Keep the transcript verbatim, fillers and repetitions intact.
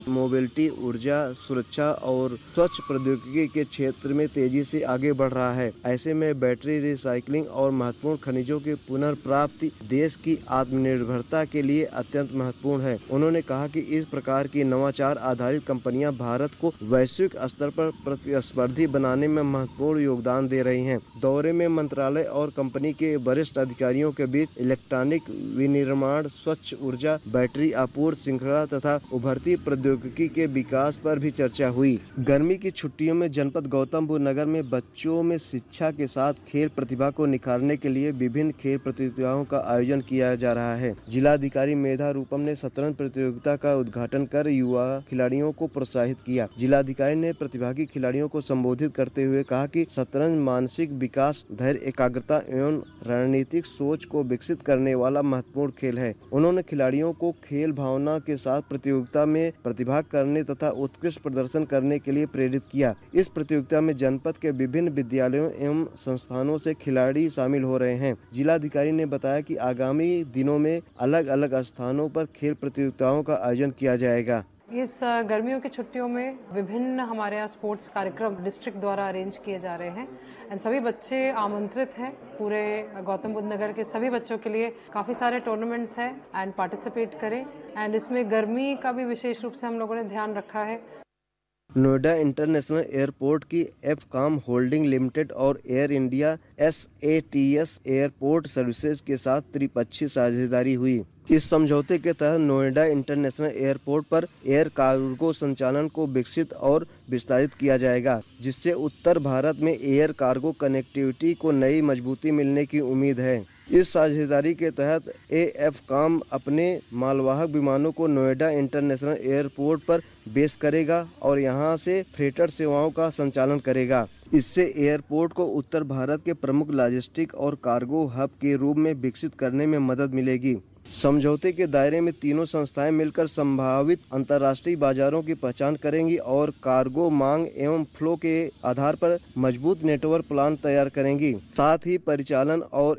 Mobility, ऊर्जा, सुरक्षा और स्वच्छ प्रौद्योगिकी के क्षेत्र में तेजी से आगे बढ़ रहा है। ऐसे में बैटरी रिसाइकलिंग और महत्वपूर्ण खनिजों की पुनर्प्राप्ति देश की आत्मनिर्भरता के लिए अत्यंत महत्वपूर्ण है। उन्होंने कहा कि इस प्रकार की नवाचार आधारित कंपनियां भारत को वैश्विक स्तर पर प्रतिस्पर्धी बनाने में महत्वपूर्ण योगदान दे रही हैं। दौरे में मंत्रालय और कंपनी के वरिष्ठ अधिकारियों के बीच इलेक्ट्रॉनिक विनिर्माण, स्वच्छ ऊर्जा, बैटरी आपूर्ति श्रृंखला तथा उभरती प्रौद्योगिकी के विकास पर भी चर्चा हुई। गर्मी की छुट्टियों में जनपद गौतम बुद्ध नगर में बच्चों में शिक्षा के साथ खेल प्रतिभा को निखारने के लिए विभिन्न खेल प्रतियोगिताओं का आयोजन किया जा रहा है। जिलाधिकारी मेधा रूपम ने शतरंज प्रतियोगिता का उद्घाटन कर युवा खिलाड़ियों को प्रोत्साहित किया। जिलाधिकारी ने प्रतिभागी खिलाड़ियों को संबोधित करते हुए कहा कि शतरंज मानसिक विकास, धैर्य, एकाग्रता एवं रणनीतिक सोच को विकसित करने वाला महत्वपूर्ण खेल है। उन्होंने खिलाड़ियों को खेल भावना के साथ प्रतियोगिता में प्रतिभाग करने तथा उत्कृष्ट प्रदर्शन करने के लिए प्रेरित किया। इस प्रतियोगिता में जनपद के विभिन्न विद्यालयों एवं संस्थानों से खिलाड़ी शामिल हो रहे हैं। जिलाधिकारी ने बताया कि आगामी दिनों में अलग अलग स्थानों पर खेल प्रतियोगिताओं का आयोजन किया जाएगा। इस गर्मियों की छुट्टियों में विभिन्न हमारे यहाँ स्पोर्ट्स कार्यक्रम डिस्ट्रिक्ट द्वारा अरेंज किए जा रहे हैं एंड सभी बच्चे आमंत्रित हैं। पूरे गौतम बुद्ध नगर के सभी बच्चों के लिए काफ़ी सारे टूर्नामेंट्स हैं एंड पार्टिसिपेट करें। एंड इसमें गर्मी का भी विशेष रूप से हम लोगों ने ध्यान रखा है। नोएडा इंटरनेशनल एयरपोर्ट की एफकॉम होल्डिंग लिमिटेड और air India S A T S airport services के साथ त्रिपक्षीय साझेदारी हुई। इस समझौते के तहत नोएडा इंटरनेशनल एयरपोर्ट पर एयर कार्गो संचालन को विकसित और विस्तारित किया जाएगा, जिससे उत्तर भारत में एयर कार्गो कनेक्टिविटी को नई मजबूती मिलने की उम्मीद है। इस साझेदारी के तहत एएफकॉम अपने मालवाहक विमानों को नोएडा इंटरनेशनल एयरपोर्ट पर बेस करेगा और यहां से फ्रेटर सेवाओं का संचालन करेगा। इससे एयरपोर्ट को उत्तर भारत के प्रमुख लॉजिस्टिक और कार्गो हब के रूप में विकसित करने में मदद मिलेगी। समझौते के दायरे में तीनों संस्थाएं मिलकर संभावित अंतर्राष्ट्रीय बाजारों की पहचान करेंगी और कार्गो मांग एवं फ्लो के आधार पर मजबूत नेटवर्क प्लान तैयार करेंगी। साथ ही परिचालन और